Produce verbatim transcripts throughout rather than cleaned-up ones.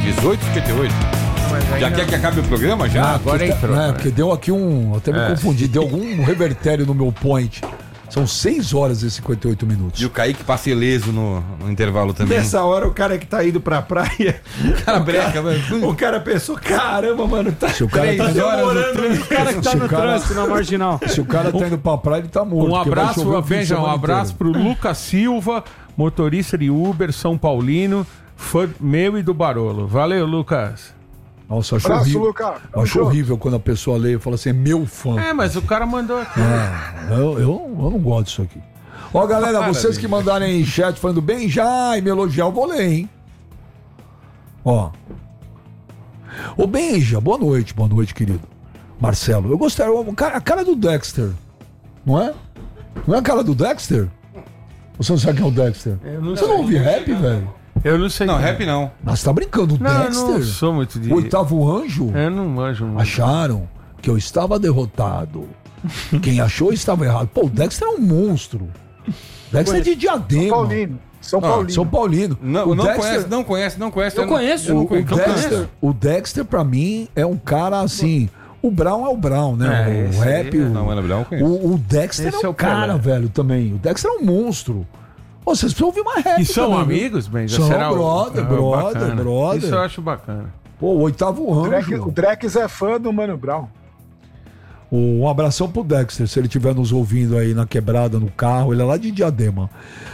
dezoito e cinquenta e oito. Já quer que acabe o programa? Já? Ah, agora tá, entrou. Né, porque deu aqui um... Até me É. confundi. Deu algum revertério no meu point. São seis horas e cinquenta e oito minutos. E o Kaique passa ileso no, no intervalo também. Nessa hora, o cara que tá indo pra praia... O cara breca, velho. O cara pensou, caramba, mano, tá Se o cara três tá horas no demorando. trânsito. O cara que tá Se no o cara- trânsito, na marginal. Se o cara tá indo pra praia, ele tá morto. Um porque vai abraço, chover o fim de veja, um semana abraço inteiro. pro Lucas Silva, motorista de Uber, São Paulino, fã meu e do Barolo. Valeu, Lucas. Nossa, acho Abraço, horrível. Lucas. Acho horrível quando a pessoa lê e fala assim, é meu fã. É, mas o cara mandou aqui. É, eu, eu, eu não gosto disso aqui. Ó, galera, Para, vocês gente. que mandarem aí chat falando bem já e me elogiar, eu vou ler, hein? Ó. Ô, Benja, boa noite, boa noite, querido. Marcelo, eu gostei. o cara- A cara do Dexter, não é? Não é a cara do Dexter? Você não sabe quem é o Dexter? Você não ouve rap, velho? Eu não sei. Não, quem é. rap não. Mas você tá brincando, o Não, eu Dexter? não sou muito de... O oitavo anjo? Eu não manjo muito. Acharam que eu estava derrotado. Quem achou estava errado. Pô, o Dexter é um monstro. Dexter é de São Diadema. Paulino. São Ah, Paulino. São Paulino. Não, o não Dexter, conhece, não conhece, não conhece. Eu conheço. Eu não o, o conheço. Dexter, o Dexter, pra mim, é um cara assim. O Brown é o Brown, né? É, o esse rap. aí é- o, Não, Ana Brown eu conheço. o, o Dexter Esse é é um o cara, Pelé. velho, também. O Dexter é um monstro. Ô, vocês precisam ouvir mais rap. E são também, viu? amigos, Benja? São Será o- brother, Ah, brother, bacana. brother. Isso eu acho bacana. Pô, o oitavo O Drex, anjo. o Drex é fã do Mano Brown. Um abração pro Dexter, se ele estiver nos ouvindo aí na quebrada, no carro, ele é lá de Diadema.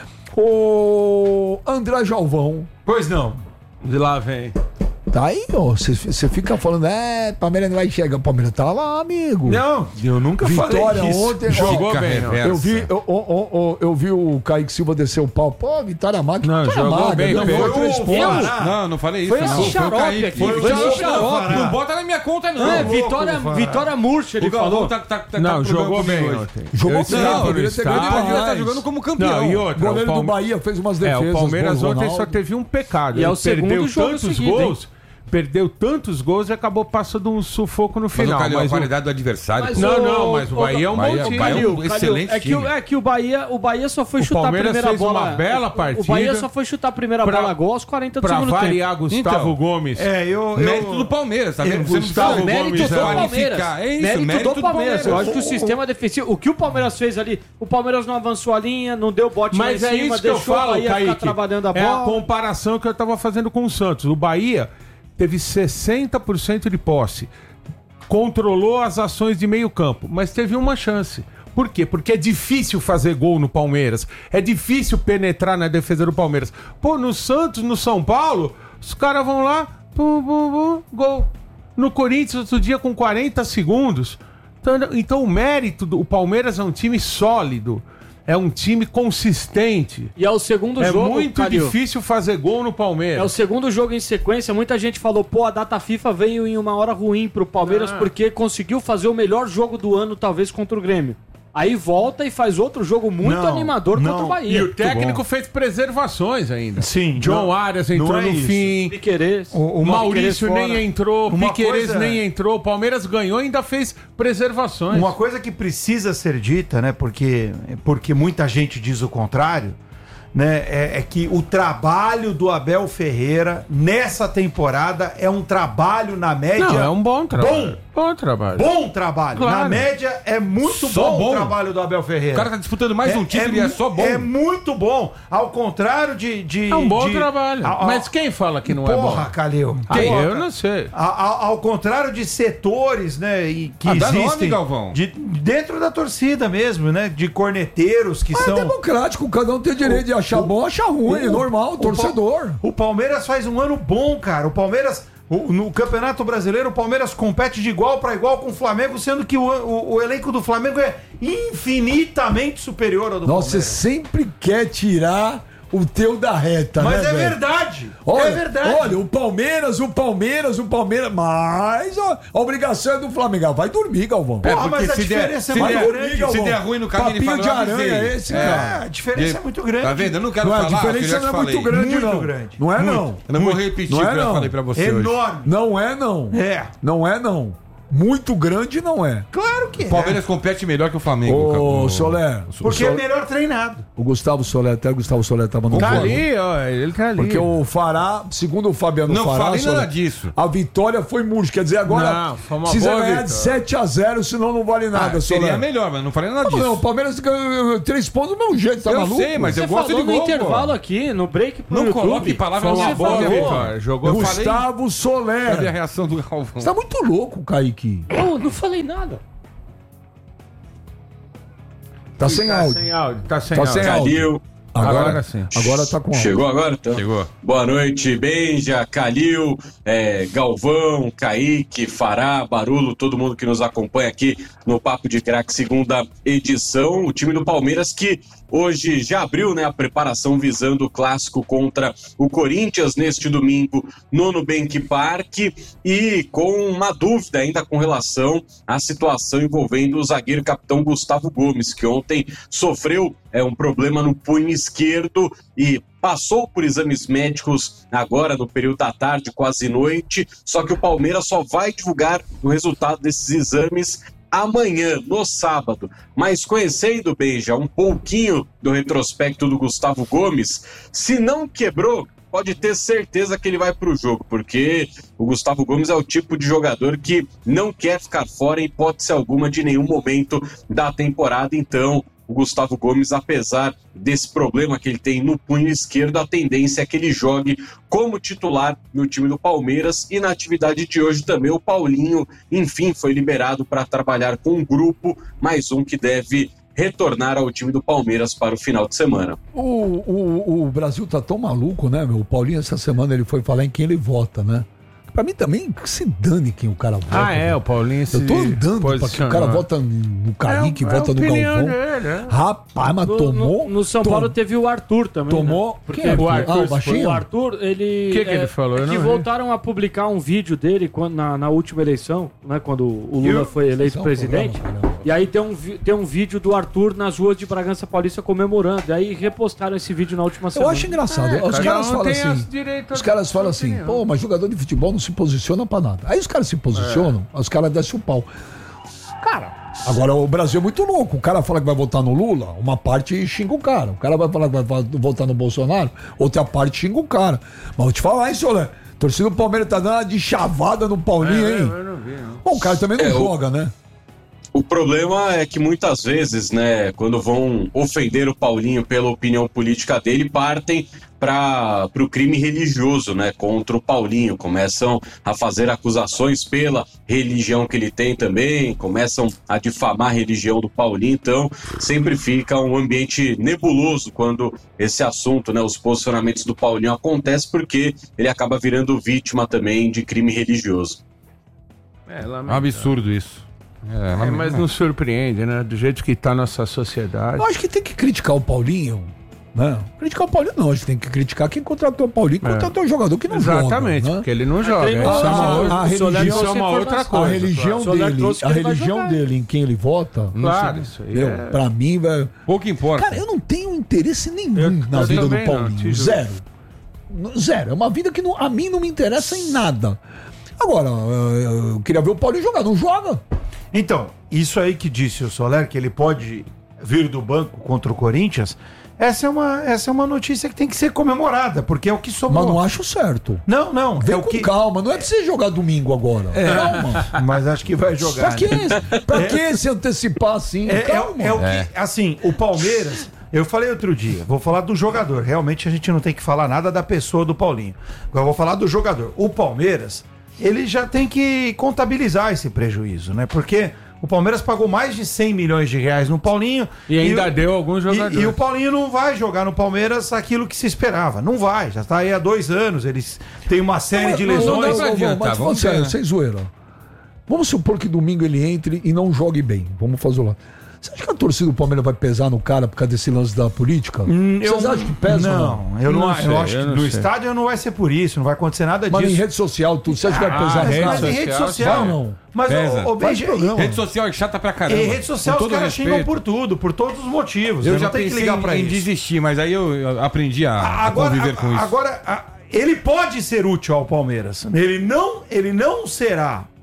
O André Galvão. Pois não. De lá vem. Tá aí, ó. Você fica falando, é, Palmeiras não vai chegar. Palmeiras tá lá, amigo. Não, eu nunca Vitória falei isso. ontem. Jogou ó, bem, não. eu vi, eu, eu, eu, eu vi o Kaique Silva descer o pau. Pô, Vitória Magra. Não, Vitória jogou Magra, bem, levou Pedro. três Eu- pontos. eu- Não, não falei isso. Foi não. esse xarope o Kaique. aqui. Foi Foi o esse xarope. Não bota na minha conta, não. Não, é Louco, Vitória, Vara. Vitória Murcha, ele O Galvão falou. tá, tá, tá, Não, tá jogou bem hoje. ontem. Jogou Eu bem, estava no poderia ter ganho estádio. demais. Tá jogando como campeão. Não, e O outra, goleiro o do Palme- Bahia fez umas É, defesas. o Palmeiras gol, ontem Ronaldo. só teve um pecado. E é Ele o segundo perdeu jogo tantos seguido, gols, perdeu tantos gols e acabou passando um sufoco no Mas o final. Calil, a Mas o- qualidade do adversário. Mas pô. Não, o- não, mas o o- Bahia é um bom Bahia- time. Bahia é um Calil, excelente é que, o- time. é que o Bahia, o Bahia só foi O chutar a Palmeiras primeira fez bola. uma bela O partida. Bahia só foi chutar a primeira Pra- bola gol aos quarenta do Pra segundo tempo. variar, Gustavo Então, Gomes. É, eu... Mérito eu... do Palmeiras, tá vendo? É, Você não Gustavo precisa Mérito Gomes, do é. Palmeiras. qualificar. É isso, mérito, mérito do do Palmeiras. Eu Palmeiras. acho que o sistema defensivo. O que o Palmeiras fez ali, o Palmeiras não avançou a linha, não deu bote Mas lá é em cima, isso que eu deixou falo, a Bahia ficar Kaique. trabalhando a É a bola. comparação que eu tava fazendo com o Santos. O Bahia teve sessenta por cento de posse. Controlou as ações de meio campo, mas teve uma chance. Por quê? Porque é difícil fazer gol no Palmeiras. É difícil penetrar na defesa do Palmeiras. Pô, no Santos, no São Paulo, os caras vão lá, pum, pum, pum, gol. No Corinthians, outro dia, com quarenta segundos. Então, então o mérito do o Palmeiras é um time sólido. É um time consistente. E é o segundo É jogo, muito Calil. difícil fazer gol no É o Palmeiras. segundo jogo em sequência. Muita gente falou, pô, a data FIFA veio em uma hora ruim pro Palmeiras Ah. porque conseguiu fazer o melhor jogo do ano, talvez, contra o Grêmio. Aí volta e faz outro jogo muito Não, animador não. contra o Bahia. E o técnico fez preservações ainda. Sim, John não- Arias entrou não é no isso. fim. Piquerez. O- O Maurício Piquerez fora. nem entrou, Uma Piquerez coisa- nem entrou. O Palmeiras ganhou e ainda fez preservações. Uma coisa que precisa ser dita, né? Porque, porque muita gente diz o contrário, né? É, é que o trabalho do Abel Ferreira nessa temporada é um trabalho na média. Não, é um bom trabalho. Bom. Bom trabalho. Bom trabalho. Claro. Na média é muito Só bom, bom. o trabalho do Abel Ferreira. O cara tá disputando mais um título e é mu- só bom. É muito bom. Ao contrário de. de É um bom de- trabalho. a- a- Mas quem fala que não é Porra, bom? Calil. Ah, Porra, eu não sei. A- a- ao contrário de setores, né, e que Ah, dá nome, existem Galvão. de- dentro da torcida mesmo, né, de corneteiros que Mas são é democrático, cada um tem direito de achar bom, achar ruim, é normal, o torcedor. Pa- O Palmeiras faz um ano bom, cara. O Palmeiras o- no Campeonato Brasileiro, o Palmeiras compete de igual para igual com o Flamengo, sendo que o, o- o elenco do Flamengo é infinitamente superior ao do Nossa, você Palmeiras. sempre quer tirar o teu da reta, Mas né, é velho? verdade. Olha, é verdade. olha, o Palmeiras, o Palmeiras, o Palmeiras, mas ó, a obrigação é do Flamengo. Ah, vai dormir, Galvão. Porra, porque mas a se der- diferença se é muito der- grande. Galvão. Se der ruim no caminho, ele Papinho fala, de eu aranha avisei. é esse, É, cara. a diferença é muito grande. Tá vendo? Eu não quero Não é, a falar. o que eu diferença já não é te muito falei. grande, Muito não. grande. Não é, não. Eu não vou repetir Não o é, que eu não. falei pra você hoje. Enorme. Não é, não. É. Não é, não. muito grande não é. Claro que O Palmeiras compete melhor que o Flamengo. Ô, o- Soler. o- Porque o é Sol- melhor treinado. O Gustavo Soler, até o Gustavo Soler tava no Tá fórum. ali, ó, ele tá ali. Porque o Fará, segundo o Fabiano Não Fará, falei nada Soler, disso. a vitória foi murcha. Quer dizer, agora Não, foi uma precisa boa ganhar de vitória. sete a zero, senão não vale nada, Ah, seria Soler. melhor, mas não falei nada Não, disso. o Palmeiras ganhou três pontos do mesmo jeito, tá Eu maluco? sei, mas Você eu gosto falou de no gol, intervalo pô. aqui, no break pro Não YouTube. coloque palavras Você na boca, falou. Vitor. Jogou, eu falei. Gustavo Cadê a Soler. reação do Galvão? Você tá muito louco, Kaique. Eu não falei nada. Tá sem Tá áudio. sem áudio, tá sem Tá áudio. sem áudio. Calil. Agora, Agora sim. agora tá com áudio. Chegou agora? Então. Chegou. Boa noite, Benja, Calil, é, Galvão, Kaique, Fará, Barulo, todo mundo que nos acompanha aqui no Papo de Craque, segunda edição. O time do Palmeiras que hoje já abriu, né, a preparação visando o clássico contra o Corinthians neste domingo no Nubank Park, e com uma dúvida ainda com relação à situação envolvendo o zagueiro capitão Gustavo Gomes, que ontem sofreu é, um problema no punho esquerdo e passou por exames médicos agora no período da tarde, quase noite, só que o Palmeiras só vai divulgar o resultado desses exames amanhã, no sábado. Mas conhecendo, Benja, um pouquinho do retrospecto do Gustavo Gomes, se não quebrou, pode ter certeza que ele vai para o jogo, porque o Gustavo Gomes é o tipo de jogador que não quer ficar fora em hipótese alguma de nenhum momento da temporada. Então, o Gustavo Gomes, apesar desse problema que ele tem no punho esquerdo, a tendência é que ele jogue como titular no time do Palmeiras. E na atividade de hoje também o Paulinho, enfim, foi liberado para trabalhar com um grupo, mais um que deve retornar ao time do Palmeiras para o final de semana. O, o, o Brasil tá tão maluco, né, meu? O Paulinho, essa semana, ele foi falar em quem ele vota, né? Pra mim também, que se dane quem o cara vota. Ah, é, velho. o Paulinho se Eu tô andando pra que o posicionou. cara vota no Kaique, É, é vota a no opinião Galvão. dele, é. Rapaz, mas No, tomou... no, no São tom- Paulo teve o Arthur também. Tomou... Né? Porque Quem é o Arthur? Arthur, Ah, o baixinho? o Arthur, ele. O que que ele falou? É Eu que não vi. voltaram a publicar um vídeo dele quando, na, na última eleição, né? Quando o Lula foi eleito Isso é um presidente. programa, né? E aí tem um, vi- tem um vídeo do Arthur nas ruas de Bragança Paulista comemorando. E aí repostaram esse vídeo na última Eu semana. acho engraçado. É, os cada caras um falam tem assim. as direitos Os caras da falam sua assim, opinião. pô, mas jogador de futebol não se posiciona pra nada. Aí os caras se posicionam, É. os caras descem o pau. Cara, agora o Brasil é muito louco. O cara fala que vai votar no Lula, uma parte xinga o cara. O cara vai falar que vai votar no Bolsonaro, outra parte xinga o cara. Mas vou te falar, hein, Soler? Torcida do Palmeiras tá dando uma de chavada no Paulinho, É, hein? eu não vi, não. Bom, o cara também não É, o- joga, né? O problema é que muitas vezes, né, quando vão ofender o Paulinho pela opinião política dele, partem para o crime religioso, né, contra o Paulinho. Começam a fazer acusações pela religião que ele tem também, começam a difamar a religião do Paulinho. Então, sempre fica um ambiente nebuloso quando esse assunto, né, os posicionamentos do Paulinho acontecem, porque ele acaba virando vítima também de crime religioso. É, É um lamentável. absurdo isso. É, É, lamentável. mas não surpreende, né? Do jeito que tá a nossa sociedade. Eu acho que tem que criticar o Paulinho, né? Criticar o Paulinho não, a gente tem que criticar quem contratou o Paulinho, É. contratou o jogador que não Exatamente, joga, né? porque ele não joga. treinou- Isso é uma a- outra- a o Soler religião- trouxe isso é uma outra informação. coisa. A religião Soler dele, trouxe que a ele vai religião jogar. dele em quem ele vota, Claro, isso aí. meu, É... pra mim, velho. Pouco importa. Cara, eu não tenho interesse nenhum Eu- na eu vida do também não, Paulinho. te juro. Zero. N- Zero. É uma vida que não- a mim não me interessa em nada. Agora, eu, eu queria ver o Paulinho jogar. Não joga. Então, isso aí que disse o Soler, que ele pode vir do banco contra o Corinthians, essa é uma, essa é uma notícia que tem que ser comemorada, porque é o que somou. Mas não acho certo. Não, não, Vem é o com que... calma. Não é pra você jogar domingo agora. Calma. Mas acho que vai Pra jogar. que, né? pra que se antecipar assim? É, é- Calma. é o que, assim, o Palmeiras, eu falei outro dia, vou falar do jogador. Realmente a gente não tem que falar nada da pessoa do Paulinho. Agora eu vou falar do jogador. O Palmeiras, ele já tem que contabilizar esse prejuízo, né? Porque o Palmeiras pagou mais de cem milhões de reais no Paulinho. E ainda o- deu alguns e, jogadores. e o Paulinho não vai jogar no Palmeiras aquilo que se esperava. Não vai, já está aí há dois anos. Eles têm uma série de Não, não, lesões. não, não, adianta, mas falando vamos sério, ver. sem zoeira. Vamos supor que domingo ele entre e não jogue bem. Vamos fazer lá. Você acha que a torcida do Palmeiras vai pesar no cara por causa desse lance da política? Hum, Vocês acham que pesa ou Não, não? eu não, Não eu sei, acho eu que não no sei. estádio não vai ser por isso, não vai acontecer nada Mas em disso. rede social, tudo. Você acha que vai Ah, pesar no rede Mas cara? em rede social, social, vai não. Mas Pesa. o, o Faz Benja- programa. Rede social é chata pra caramba. Em rede social Com os todo caras respeito. xingam por tudo, por todos os motivos. Eu né? já não tem que pensei ligar pra em isso. desistir, mas aí eu, eu aprendi a, a Agora, conviver com a- isso. agora a- ele pode ser útil ao Palmeiras. Ele não, ele não será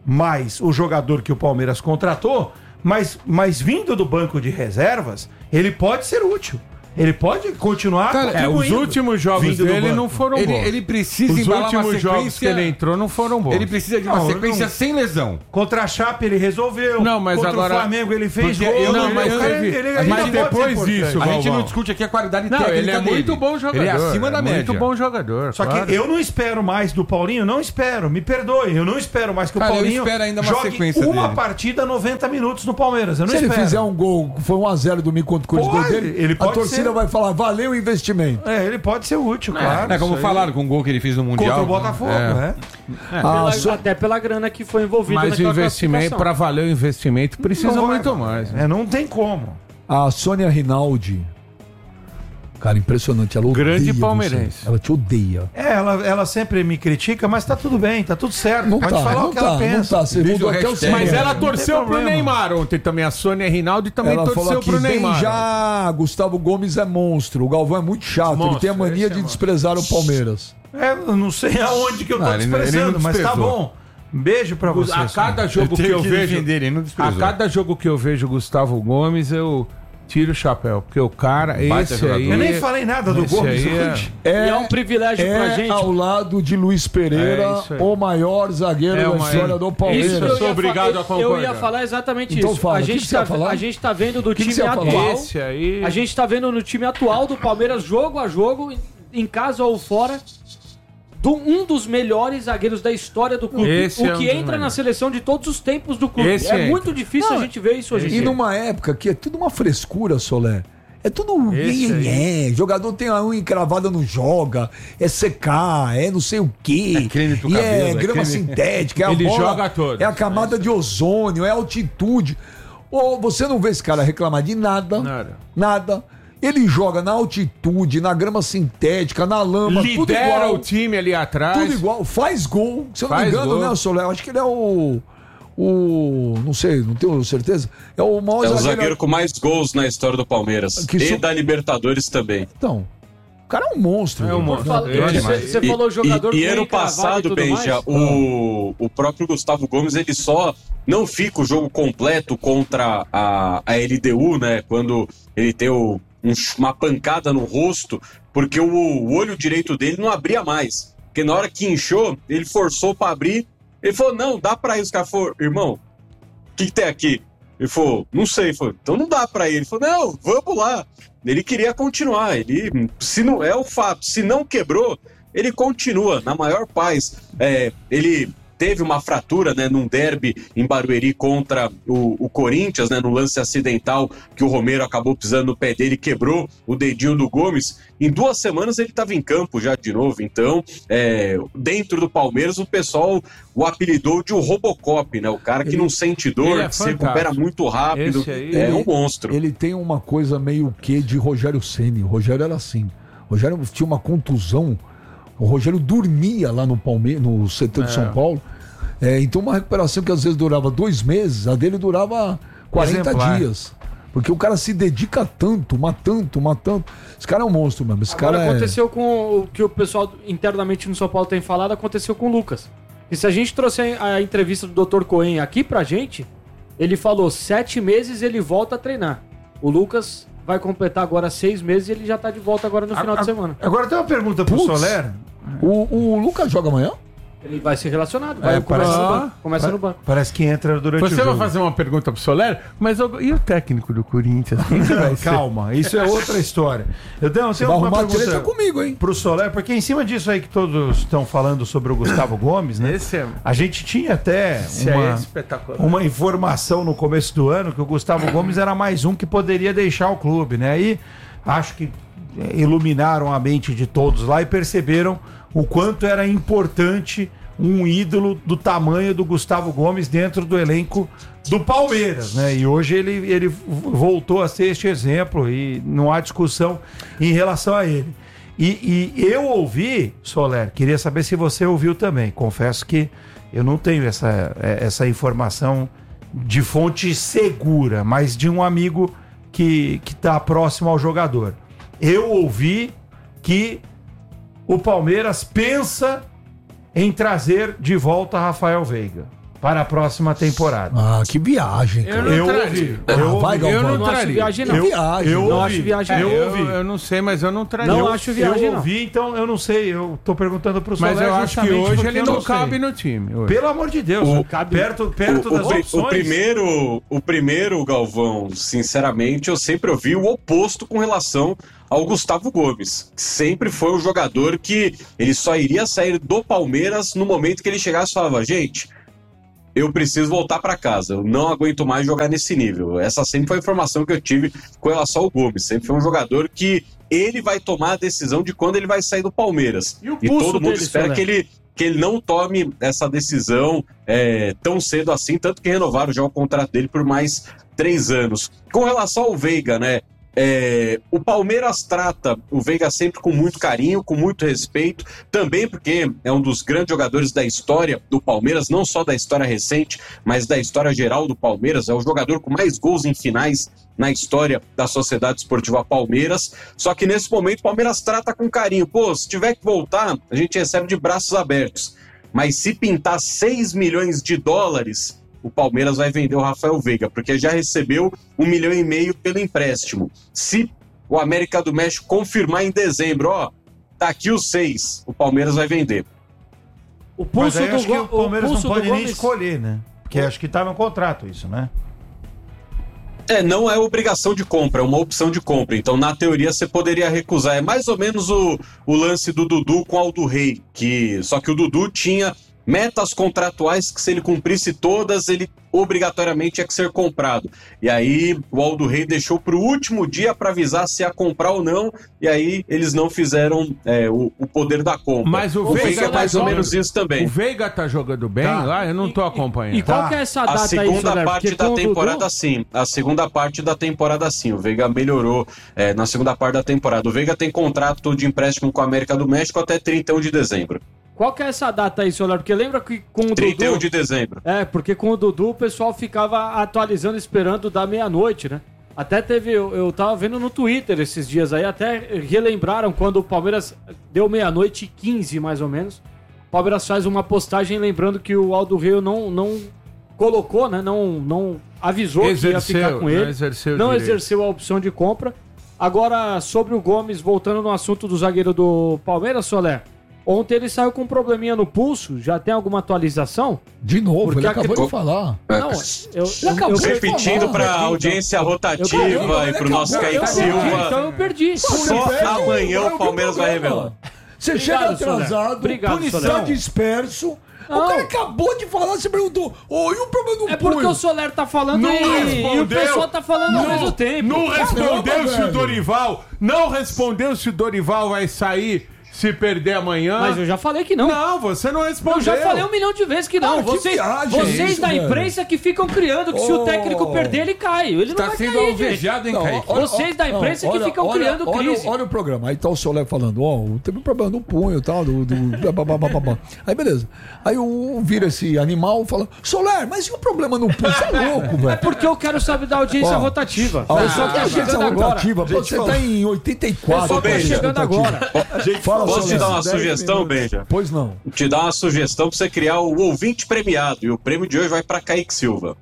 mais o jogador que o Palmeiras contratou, mas, mas vindo do banco de reservas, ele pode ser útil. Ele pode continuar Cara, é, os últimos jogos vindo do dele banco. não foram Ele, bons. ele precisa Os embalar uma últimos jogos que sequência... ele entrou não foram bons. Ele precisa de uma Não, sequência não- sem lesão. Contra a Chape ele resolveu. Não, mas Contra agora- o Flamengo ele fez Porque gol. eu não- ele- mas o cara, teve- ele a ainda gente pode ser depois importante. disso, A gente Galvão. não discute aqui a qualidade Não, técnica ele é dele. muito bom jogador. Ele é acima da é média. Muito bom jogador. Só claro. que eu não espero mais do Paulinho, não espero, me perdoe, eu não espero mais que o Cara, eu Paulinho espero ainda uma jogue sequência uma dele. partida noventa minutos no Palmeiras, eu não Se ele espero. fizer um gol, foi um a zero domingo contra o Corinthians, Pode, gol dele, ele a pode torcida ser. vai falar, valeu o investimento. É, ele pode ser útil, claro. É como isso aí. falaram com o gol que ele fez no Mundial. Contra o Botafogo, É. né? Ah, Pela- só- Até pela grana que foi envolvida Mas o naquela investimento, classificação. para valer o investimento, precisa Não vai, muito mano. mais. né? É, não tem como. A Sônia Rinaldi, cara, impressionante, ela odeia Grande você. palmeirense. Ela te odeia. É, ela, ela sempre me critica, mas tá tudo bem, tá tudo certo. Não pode tá, falar não o que ela tá, não pensa. tá. Você Deixa mudou o até o hashtag. Mas cinema. ela não torceu tem pro problema. Neymar ontem também. A Sônia Rinaldi também Ela falou torceu aqui, pro bem Neymar. já, Gustavo Gomes é monstro. O Galvão é muito chato, ele Monstro, tem a mania esse é de desprezar o Palmeiras. É, eu não sei aonde que eu tô Não, ele não- ele desprezando, não mas tá desprezou. bom. Um beijo pra você. A cada Eu jogo que tenho eu que vejo, defender ele, não a desprezou. cada jogo que eu vejo o Gustavo Gomes, eu tiro o chapéu, porque o cara, Baita esse jogador. aí... Eu nem falei nada do esse Gomes aí é- hoje. E é um privilégio pra é gente. ao lado de Luiz Pereira, É isso aí. o maior zagueiro É da o maior. história do Palmeiras. Isso eu eu sou ia obrigado fa- a concordar. Eu ia falar exatamente Então isso. fala, a, o que gente que você ia tá, falar? a gente tá vendo do que time você ia falar? atual. Esse aí... A gente tá vendo no time atual do Palmeiras, jogo a jogo, em casa ou fora, do, um dos melhores zagueiros da história do clube. Esse o é um que dos entra na melhores. seleção de todos os tempos do clube. Esse é entra. muito difícil Não, a gente ver isso hoje em E dia. numa época que é tudo uma frescura, Solé. É tudo Esse é, jogador tem a unha encravada, não joga, é secar, é não sei o quê. É creme pro e cabelo, é é grama creme- sintética, é a Ele bola, joga todos. é a camada de ozônio, é a altitude. Ou você não vê esse cara reclamar de nada, Nada. nada. Ele joga na altitude, na grama sintética, na lama, tudo Lidera igual. o time ali atrás. Tudo igual, faz gol. Se eu não Faz me engano, gol. né, Solé? Eu acho que ele é o. O. Não sei, não tenho certeza. É o maior É o zagueiro com mais gols na história do Palmeiras. Que e so- da Libertadores também. Então, o cara é um monstro. É um velho. monstro. Fala- É Você demais. você falou jogador e, e com ano unha cravada e passado, tudo Benja, mais? o, o próprio Gustavo Gomes, ele só não fica o jogo completo contra a, a L D U, né? Quando ele tem o- um- uma pancada no rosto, porque o, o olho direito dele não abria mais. Porque na hora que inchou, ele forçou pra abrir. Ele falou, não, dá pra ir. Os caras falaram, irmão, o que, que tem aqui? Ele falou, não sei. Ele falou, então não dá pra ir. Ele falou, não, vamos lá. Ele queria continuar. Ele, se não é o fato, se não quebrou, ele continua na maior paz. É, ele teve uma fratura, né, num derby em Barueri contra o, o Corinthians, né, no lance acidental que o Romero acabou pisando no pé dele, quebrou o dedinho do Gomes. Em duas semanas ele estava em campo já de novo. Então, é, dentro do Palmeiras, o pessoal o apelidou de o Robocop, né, o cara que Ele- não sente ele dor, é que se recupera fantástico. muito rápido. Esse aí- é Ele- um monstro. Ele tem uma coisa meio que de Rogério Ceni. O Rogério era assim. O Rogério tinha uma contusão. O Rogério dormia lá no Palmeiras, no C T de São Paulo. É, então uma recuperação que às vezes durava dois meses, a dele durava quarenta Exemplar. dias. Porque o cara se dedica tanto, mas tanto, mas tanto. Esse cara é um monstro mesmo. Esse Agora cara é... aconteceu com o que o pessoal internamente no São Paulo tem falado, aconteceu com o Lucas. E se a gente trouxer a entrevista do doutor Cohen aqui pra gente, ele falou sete meses ele volta a treinar. O Lucas vai completar agora seis meses e ele já tá de volta agora no final A- de semana. Agora tem uma pergunta pro Putz. Soler. O, o Lucas joga amanhã? Ele vai ser relacionado, vai É, começa parece- no banco. Começa no banco. Parece que entra durante Você o vai jogo. fazer uma pergunta pro Soler, mas eu- e o técnico do Corinthians? Quem que vai ser? Calma, isso é outra história. Eu tenho, Você tenho vai uma arrumar pergunta treta comigo, hein? pro Soler, porque em cima disso aí que todos estão falando sobre o Gustavo Gomes, né? Esse é, A gente tinha até esse aí é uma, espetacular. uma informação no começo do ano que o Gustavo Gomes era mais um que poderia deixar o clube, né? Aí acho que eh, iluminaram a mente de todos lá e perceberam o quanto era importante um ídolo do tamanho do Gustavo Gomes dentro do elenco do Palmeiras, né? E hoje ele, ele voltou a ser este exemplo e não há discussão em relação a ele. E, e eu ouvi, Soler, queria saber se você ouviu também. Confesso que eu não tenho essa, essa informação de fonte segura, mas de um amigo que está próximo ao jogador. Eu ouvi que o Palmeiras pensa em trazer de volta Rafael Veiga para a próxima temporada. Ah, que viagem, Eu cara. não Eu traria. ouvi. Ah, Eu vai, ouvi. Eu Galvão. não Não acho traria. viagem, não. Que viagem. eu Não ouvi. acho viagem, É, não. eu eu, ouvi. eu não sei, mas eu não traria. Não eu, acho viagem, eu não. ouvi, então eu não sei. Eu tô perguntando pro Soler. Mas eu acho que justamente hoje porque ele eu não sei. cabe no time. hoje. Pelo amor de Deus. O- cabe perto perto O, das o, pri- opções. o primeiro, o primeiro, Galvão, sinceramente, eu sempre ouvi o oposto com relação ao Gustavo Gomes. Sempre foi um jogador que ele só iria sair do Palmeiras no momento que ele chegasse e falava, gente, eu preciso voltar para casa, eu não aguento mais jogar nesse nível. Essa sempre foi a informação que eu tive com relação ao Gomes. Sempre foi um jogador que ele vai tomar a decisão de quando ele vai sair do Palmeiras. E o E pulso todo mundo dele, espera Soler? que ele, que ele não tome essa decisão é, tão cedo assim, tanto que renovaram já o contrato dele por mais três anos. Com relação ao Veiga, né? É, o Palmeiras trata o Veiga sempre com muito carinho, com muito respeito, também porque é um dos grandes jogadores da história do Palmeiras, não só da história recente, mas da história geral do Palmeiras. É o jogador com mais gols em finais na história da Sociedade Esportiva Palmeiras. Só que nesse momento o Palmeiras trata com carinho. Pô, se tiver que voltar, a gente recebe de braços abertos. Mas se pintar seis milhões de dólares, o Palmeiras vai vender o Rafael Veiga, porque já recebeu um milhão e meio pelo empréstimo. Se o América do México confirmar em dezembro, ó, tá aqui os seis, o Palmeiras vai vender. O Mas pulso aí do acho que Go- o Palmeiras o não pulso pode do nem Gomes- escolher, né? Porque acho que tá no contrato isso, né? É, não é obrigação de compra, é uma opção de compra. Então, na teoria, você poderia recusar. É mais ou menos o, o lance do Dudu com o Aldo Rei, que só que o Dudu tinha metas contratuais que, se ele cumprisse todas, ele obrigatoriamente tinha que ser comprado. E aí o Aldo Rei deixou para o último dia para avisar se ia comprar ou não, e aí eles não fizeram é, o, o poder da compra. Mas o Veiga é mais tá ou menos jogando- isso também. O Veiga tá jogando bem Tá. lá? Eu não tô acompanhando. E qual Tá. que é essa A data aí, segunda Soler? parte Porque da com o temporada, Dudu- sim. A segunda parte da temporada, sim. O Veiga melhorou é, na segunda parte da temporada. O Veiga tem contrato de empréstimo com a América do México até trinta e um de dezembro. Qual que é essa data aí, Soler? Porque lembra que com o trinta e um Dudu... de dezembro. É, porque com o Dudu o pessoal ficava atualizando, esperando da meia-noite, né? Até teve, eu, eu tava vendo no Twitter esses dias aí, até relembraram quando o Palmeiras deu meia-noite e quinze, mais ou menos. O Palmeiras faz uma postagem lembrando que o Aldo Rio não, não colocou, né? Não, não avisou que ia Exerceu, ficar com não ele. exerceu não direito. exerceu a opção de compra. Agora, sobre o Gomes, voltando no assunto do zagueiro do Palmeiras, Soler. Ontem ele saiu com um probleminha no pulso, já tem alguma atualização? De novo, Porque ele acabou acre- de falar. Não, eu, eu, acabou eu, de Repetindo falar. para a audiência rotativa Eu- eu- e para o nosso eu- Kaique eu perdi, Silva. então eu perdi. Só Você amanhã perde, o Palmeiras vai problema. revelar. Você Obrigado, chega Soler. atrasado, Obrigado, punição Soler. disperso. O Não. cara acabou de falar, você perguntou. Ô, e o problema do É porque punho? o Soler tá falando Não e, e o respondeu. pessoal tá falando ao Não- mesmo tempo. Não respondeu Caramba, se o velho. Dorival. Não respondeu se o Dorival vai sair se perder amanhã. Mas eu já falei que não. Não, você não respondeu. Eu já falei um milhão de vezes que não. Ah, que vocês viagem vocês isso, da velho. imprensa que ficam criando que se o Oh. técnico perder, ele cai. Ele não Tá vai sendo cair, gente. alvejado, hein, Não, Kaique? olha- Vocês da não, imprensa que ficam criando olha, crise. Olha o programa. Aí tá o Soler falando, ó, teve um problema no punho e tal, do, do blá, blá, blá, blá, blá. Aí beleza. Aí o vira esse animal e fala, Soler, mas e o problema no punho? Você é louco, É velho. porque eu quero saber da audiência Ó, rotativa. A O pessoa pessoal que tá a gente é chegando agora. rotativa, pô, você tá em oitenta e quatro. Pessoal tá Benja. chegando agora. Fala, Posso te Soler. dar uma dez sugestão, minutos. Benja? Pois não. Te dar uma sugestão para você criar o ouvinte premiado. E o prêmio de hoje vai para Kaique Silva.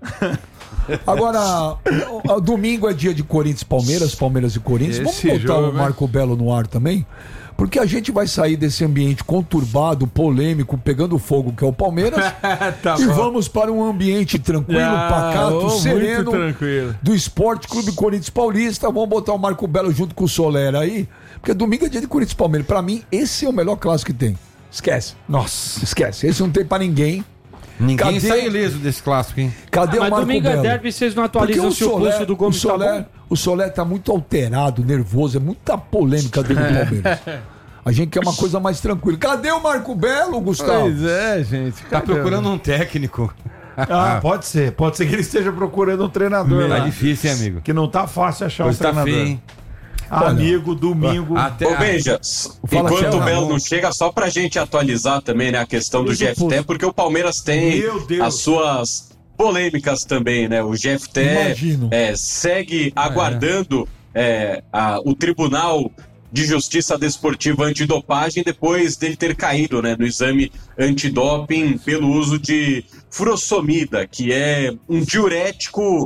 Agora, o- o- domingo é dia de Corinthians e Palmeiras, Palmeiras e Corinthians. Esse Vamos botar jogo, o né? Marco Belo no ar também? Porque a gente vai sair desse ambiente conturbado, polêmico, pegando fogo, que é o Palmeiras, Tá e bom. vamos para um ambiente tranquilo, Ah, pacato, ô, muito sereno, tranquilo. do Esporte Clube Corinthians Paulista. Vamos botar o Marco Belo junto com o Soler aí, porque domingo é dia de Corinthians e Palmeiras. Pra mim, esse é o melhor clássico que tem. Esquece. Nossa, Esquece. Esse não tem pra ninguém. ninguém Cadê- sai ileso desse clássico, hein? Cadê Mas o Marco domingo é Belo? derby, vocês não Porque atualizam o se o Soler, pulso do Gomes o Soler, tá bom? o Soler tá muito alterado, nervoso, é muita polêmica dentro do Palmeiras. A gente quer uma coisa mais tranquila. Cadê o Marco Belo, Gustavo? Pois é, gente. Tá procurando um técnico. Ah, pode ser. Pode ser que ele esteja procurando um treinador Tá lá. difícil, hein, amigo? Que não tá fácil achar um Hoje tá treinador. feio, hein? Amigo, domingo. Até Ô, Benja, Fala, enquanto Thiago. o Belo não chega, só pra gente atualizar também, né, a questão do Usa o G F T, pulso. porque o Palmeiras tem Meu Deus. as suas polêmicas também, né? O G F T Imagino. é, segue aguardando é, a- o tribunal de Justiça Desportiva Antidopagem depois dele ter caído, né, no exame antidoping pelo uso de furosemida, que é um diurético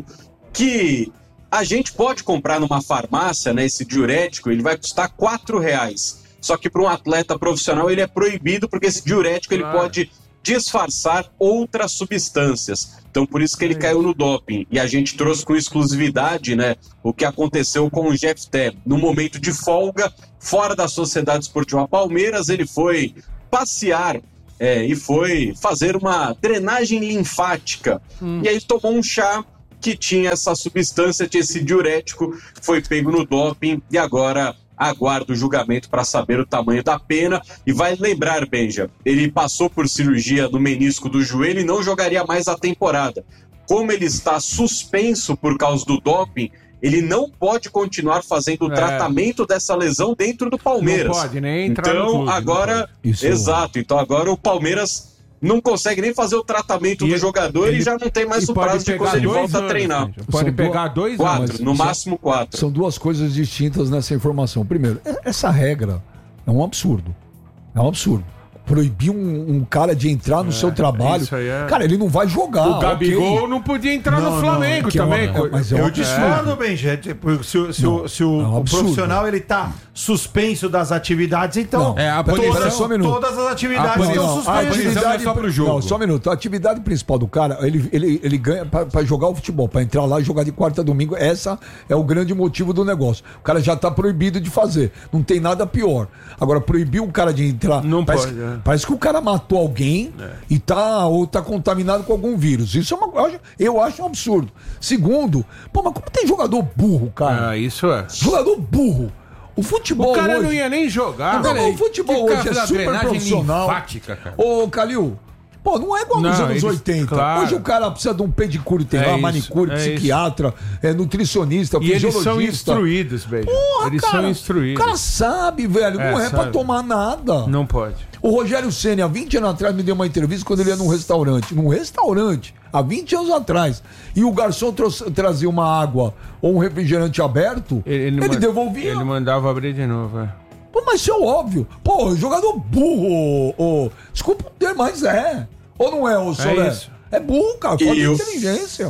que a gente pode comprar numa farmácia, né, esse diurético, ele vai custar quatro reais. Só que para um atleta profissional ele é proibido porque esse diurético ele pode disfarçar outras substâncias. Então por isso que ele caiu no doping. E a gente trouxe com exclusividade, né, o que aconteceu com o Jefté. No momento de folga, fora da Sociedade Esportiva Palmeiras, ele foi passear é, e foi fazer uma drenagem linfática. Hum. E aí tomou um chá que tinha essa substância, tinha esse diurético, foi pego no doping e agora aguarda o julgamento para saber o tamanho da pena. E vai lembrar, Benja, ele passou por cirurgia no menisco do joelho e não jogaria mais a temporada. Como ele está suspenso por causa do doping, ele não pode continuar fazendo o é. tratamento dessa lesão dentro do Palmeiras. Não pode nem entrar então, no clube, agora, Isso... exato, então agora o Palmeiras não consegue nem fazer o tratamento e do jogador ele, e já não tem mais o prazo de quando ele volta anos, a treinar. Gente. Pode São pegar dois quatro, anos. no máximo quatro. São duas coisas distintas nessa informação. Primeiro, essa regra é um absurdo. É um absurdo. Proibir um, um cara de entrar no é, seu trabalho. É... Cara, ele não vai jogar. O Gabigol okay. não podia entrar não, no Flamengo não, também. É, mas eu discordo, bem, gente. Se, se, não, se o, é um o profissional ele tá suspenso das atividades, então não, é, a todas, só um minuto. todas as atividades a estão suspensas. A é só pro jogo. Não, só um minuto. A atividade principal do cara, ele, ele, ele ganha para jogar o futebol, para entrar lá e jogar de quarta a domingo. Essa é o grande motivo do negócio. O cara já tá proibido de fazer. Não tem nada pior. Agora, proibir um cara de entrar. Não parece, pode. É. Parece que o cara matou alguém é. e tá, ou tá contaminado com algum vírus. Isso é uma, eu acho um absurdo. Segundo, pô, mas como tem jogador burro, cara? Ah, isso é. Jogador burro. O futebol O cara hoje... não ia nem jogar. Não, não, o futebol hoje é super profissional. Cara. Ô, Calil, pô, não é igual nos não, anos eles, oitenta. Claro. Hoje o cara precisa de um pedicure, tem é lá, manicure, é psiquiatra, é nutricionista, e fisiologista. Eles são instruídos, velho. Eles cara, são instruídos. O cara sabe, velho, é, não é sabe. pra tomar nada. Não pode. O Rogério Ceni, há vinte anos atrás, me deu uma entrevista quando ele ia num restaurante. Num restaurante, há vinte anos atrás. E o garçom trouxe, trazia uma água ou um refrigerante aberto, ele, ele, ele devolvia. Ele mandava abrir de novo, é. Pô, mas isso é óbvio. Pô, jogador burro. Oh, desculpa o termo, mas é. Ou não é, ô Solé? É, é burro, cara. Falta de inteligência.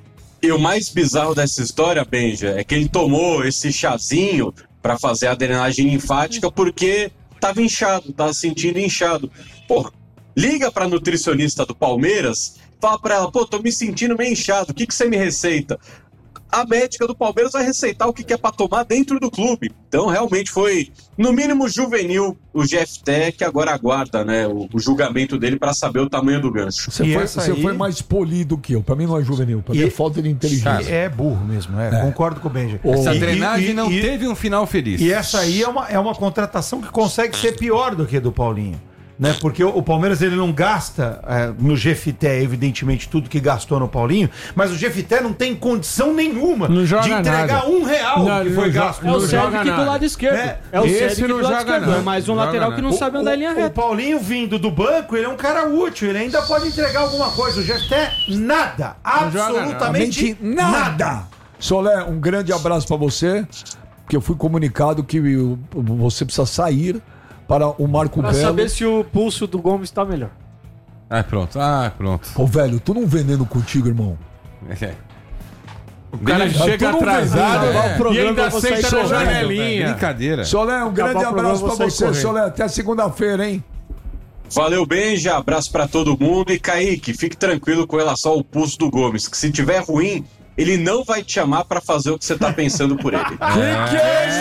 E o mais bizarro dessa história, Benja, é que ele tomou esse chazinho pra fazer a drenagem linfática porque tava inchado, tava sentindo inchado. Pô, liga pra nutricionista do Palmeiras, fala pra ela, pô, tô me sentindo meio inchado, o que que você me receita? A médica do Palmeiras vai receitar o que que é pra tomar dentro do clube. Então, realmente foi, no mínimo, juvenil o Jefté, que agora aguarda, né, o, o julgamento dele pra saber o tamanho do gancho. Você, foi, você aí... foi mais polido que eu. Pra mim não é juvenil, pra mim é falta de inteligência. É burro mesmo, é. é. Concordo com o Benja. Essa e, drenagem e, não e, teve um final feliz. E essa aí é uma, é uma contratação que consegue ser pior do que a do Paulinho. Né? Porque o, o Palmeiras ele não gasta é, no Jefté, evidentemente, tudo que gastou no Paulinho, mas o Jefté não tem condição nenhuma não joga de entregar nada. um real não, que foi gasto. É o Sérgio aqui do lado esquerdo. É, é o Sérgio aqui do lado esquerdo. É mais um não lateral que não o, sabe andar em linha reta. O Paulinho vindo do banco, ele é um cara útil, ele ainda pode entregar alguma coisa. O Jefté, nada. Absolutamente nada. nada. Solé, um grande abraço pra você, porque eu fui comunicado que você precisa sair para o Marco pra Belo. Pra saber se o pulso do Gomes tá melhor. Ah, pronto. Ah, pronto. Ô, velho, tu não veneno contigo, irmão. É. O cara Beleza, chega atrasado é. e ainda senta na janelinha. Brincadeira. Solé, um grande abraço pra você, Solé. Até segunda-feira, hein? Valeu, Benja. Abraço pra todo mundo. E, Kaique, fique tranquilo com relação ao pulso do Gomes, que se tiver ruim, ele não vai te chamar pra fazer o que você tá pensando por ele. Que que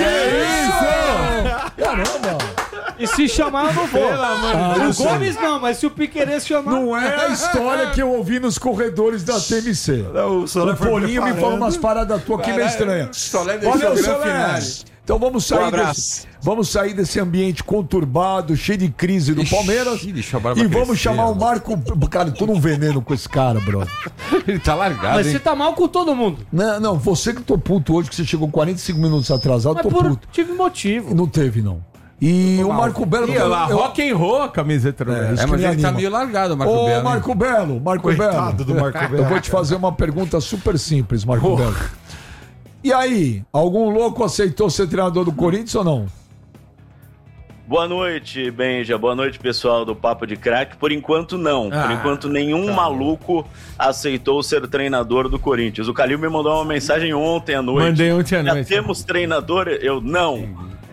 é isso? Caramba! E se chamar, eu não vou. Ah, o Gomes não, mas se o Piquerez chamar... Não é a história que eu ouvi nos corredores da T M C. Não, o o Polinho me falou umas paradas tuas aqui meio estranhas. Olha o Solé. Então vamos sair, um desse, vamos sair desse ambiente conturbado, cheio de crise do Palmeiras. Ixi, e vamos crescer, chamar o Marco... Cara, tu não veneno com esse cara, brother. Ele tá largado, Mas hein? você tá mal com todo mundo. Não, não, você que tô puto hoje, que você chegou quarenta e cinco minutos atrasado, Mas tô por... puto. Tive motivo. Não teve, não. E o Marco Belo... E lá, eu... rock and roll a camiseta. É, é mas ele tá meio largado, o Marco Ô, Belo. Ô, Marco Belo, Marco Coitado Belo. do Marco Belo. Eu vou te fazer uma pergunta super simples, Marco oh. Belo. E aí, algum louco aceitou ser treinador do Corinthians ou não? Boa noite, Benja. Boa noite, pessoal do Papo de Crack. Por enquanto, não. Ah, Por enquanto, nenhum tá maluco aceitou ser treinador do Corinthians. O Calil me mandou uma mensagem ontem à noite. Mandei ontem à noite. Já temos treinador? Eu não.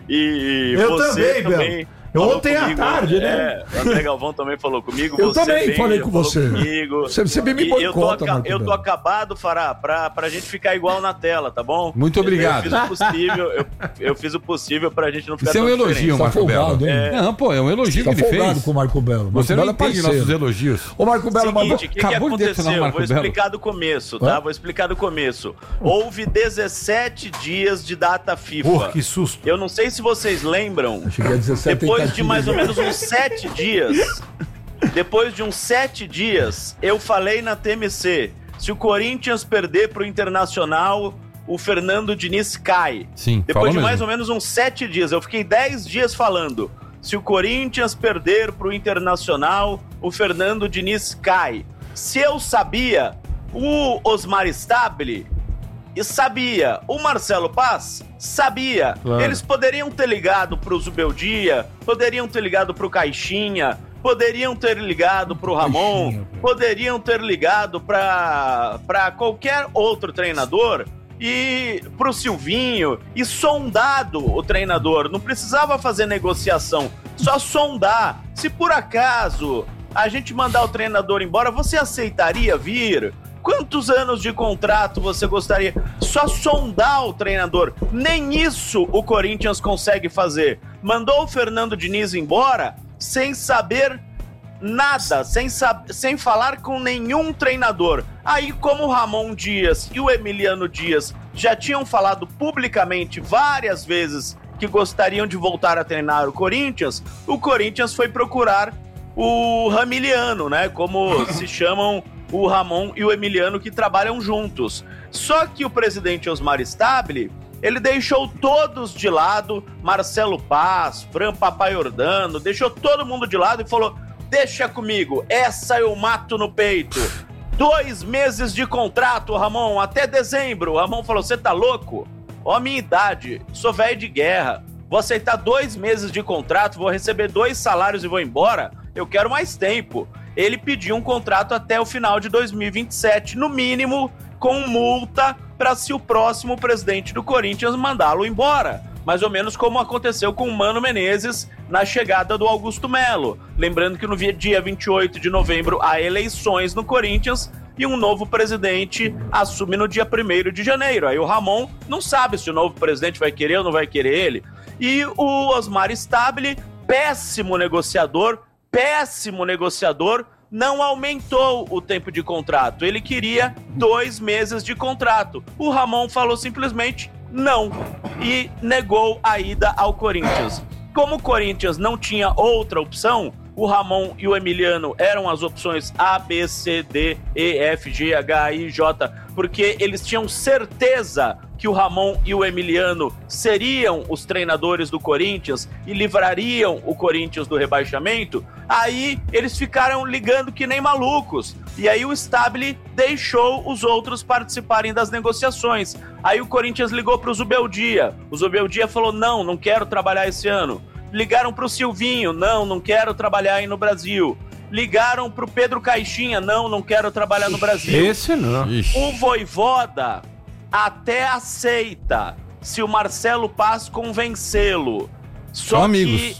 E eu você também, também. Ontem comigo, à tarde, né? É, o André Galvão também falou comigo. Eu você também bem, falei com você. Comigo. Você, você me boicota, eu tô, aca- Marco eu tô Belo. acabado, Fará, pra, pra gente ficar igual na tela, tá bom? Muito obrigado. Eu, eu fiz o possível, eu, eu fiz o possível pra gente não ficar Isso é um tão elogio, diferente. Marco Tá Belo. folgado, hein? É. Não, pô, é um elogio Tá que ele folgado fez. com o Marco Belo. Marco Você não Belo é entende parceiro. nossos elogios. Ô, Marco Belo, mas... Seguinte, o que, que Acabou de detonar o aconteceu? Marco Vou Belo. explicar do começo, tá? Hã? Vou explicar do começo. Houve dezessete dias de data FIFA. Porra, que susto. Eu não sei se vocês lembram, Eu cheguei a dezessete depois de tentativas. mais ou menos uns sete dias, depois de uns sete dias, eu falei na T M C, se o Corinthians perder pro Internacional, o Fernando Diniz cai. Sim, Depois falou de mais mesmo. ou menos uns sete dias, eu fiquei dez dias falando, se o Corinthians perder pro Internacional, o Fernando Diniz cai. Se eu sabia, o Osmar Stabile e sabia, o Marcelo Paz sabia. Claro. Eles poderiam ter ligado pro Zubeldia, poderiam ter ligado pro Caixinha, poderiam ter ligado pro Ramon, Caixinha, poderiam ter ligado pra, pra qualquer outro treinador e pro Silvinho e sondado o treinador. Não precisava fazer negociação, só sondar. Se por acaso a gente mandar o treinador embora, você aceitaria vir? Quantos anos de contrato você gostaria? Só sondar o treinador. Nem isso o Corinthians consegue fazer. Mandou o Fernando Diniz embora sem saber nada, sem, sab- sem falar com nenhum treinador. Aí, como o Ramon Dias e o Emiliano Dias já tinham falado publicamente várias vezes que gostariam de voltar a treinar o Corinthians, o Corinthians foi procurar o Ramiliano, né? Como se chamam o Ramon e o Emiliano, que trabalham juntos. Só que o presidente Osmar Stabile, ele deixou todos de lado, Marcelo Paz, Fran Papaiordano, deixou todo mundo de lado e falou, deixa comigo, essa eu mato no peito. Dois meses de contrato, Ramon, até dezembro. O Ramon falou, você tá louco? Ó a minha idade, sou velho de guerra, vou aceitar dois meses de contrato, vou receber dois salários e vou embora? Eu quero mais tempo. Ele pediu um contrato até o final de dois mil e vinte e sete, no mínimo, com multa para se o próximo presidente do Corinthians mandá-lo embora. Mais ou menos como aconteceu com o Mano Menezes na chegada do Augusto Melo. Lembrando que no dia vinte e oito de novembro há eleições no Corinthians e um novo presidente assume no dia primeiro de janeiro. Aí o Ramon não sabe se o novo presidente vai querer ou não vai querer ele. E o Osmar Stabile, péssimo negociador, péssimo negociador, não aumentou o tempo de contrato. Ele queria dois meses de contrato. O Ramon falou simplesmente não e negou a ida ao Corinthians. Como o Corinthians não tinha outra opção, o Ramon e o Emiliano eram as opções A, B, C, D, E, F, G, H, I, J, porque eles tinham certeza que o Ramon e o Emiliano seriam os treinadores do Corinthians e livrariam o Corinthians do rebaixamento. Aí eles ficaram ligando que nem malucos. E aí o Stabile deixou os outros participarem das negociações. Aí o Corinthians ligou para o Zubeldia. O Zubeldia falou, não, não quero trabalhar esse ano. Ligaram para o Silvinho, não, não quero trabalhar aí no Brasil. Ligaram para o Pedro Caixinha, não, não quero trabalhar no Brasil. Esse não. O Vojvoda até aceita se o Marcelo Paz convencê-lo. Só São que amigos.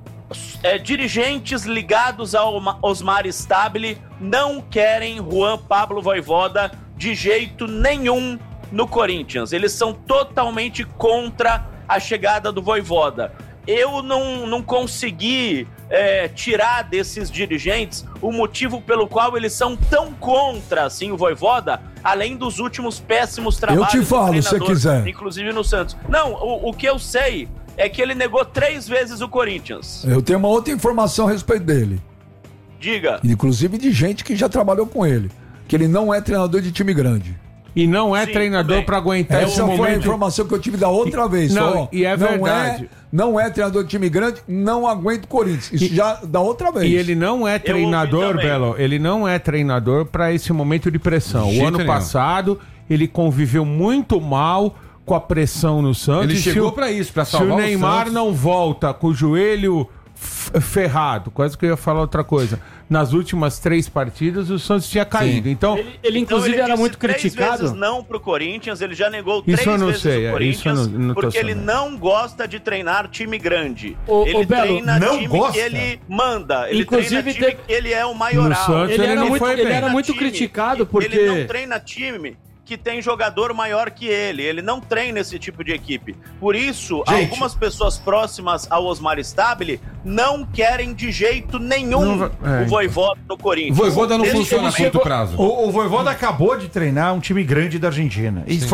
é, dirigentes ligados ao Osmar Stabile não querem Juan Pablo Vojvoda de jeito nenhum no Corinthians. Eles são totalmente contra a chegada do Vojvoda. Eu não, não consegui é, tirar desses dirigentes o motivo pelo qual eles são tão contra assim, o Vojvoda, além dos últimos péssimos trabalhos. Eu te falo, do se você treinador, quiser. Inclusive no Santos. Não, o, o que eu sei é que ele negou três vezes o Corinthians. Eu tenho uma outra informação a respeito dele. Diga. Inclusive de gente que já trabalhou com ele. Que ele não é treinador de time grande. E não é Sim, treinador também. para aguentar esse Essa foi a momento. informação que eu tive da outra vez. Não, Só, e é não verdade. É, não é treinador de time grande, não aguenta o Corinthians. Isso E- já da outra vez. E ele não é treinador, ouvi também. Belo, ele não é treinador para esse momento de pressão. De O jeito ano nenhum. passado, ele conviveu muito mal com a pressão no Santos. Ele E se chegou o- pra isso, pra Se salvar o o Neymar Santos. não volta com o joelho f- ferrado, quase que eu ia falar outra coisa, nas últimas três partidas o Santos tinha caído. Então, Ele, ele, inclusive, Então, era disse muito três criticado. vezes não pro Corinthians, ele já negou Isso três eu não vezes sei, o é, isso eu Corinthians, não- não tô porque ele sabendo. não gosta de treinar time grande. Ô, ele ô, Belo, treina não time gosta? que ele manda. Ele Inclusive, treina time teve- que ele é o No maioral. Santos Ele, ele era não muito, foi ele bem. era muito time, criticado porque... Ele não treina time que tem jogador maior que ele. Ele não treina esse tipo de equipe. Por isso, Gente. algumas pessoas próximas ao Osmar Stabile não querem de jeito nenhum Não vai- é, o Voivoda no Corinthians. Voivoda não Ele- funciona ele a curto chegou- prazo. O, o Voivoda acabou de treinar um time grande da Argentina. E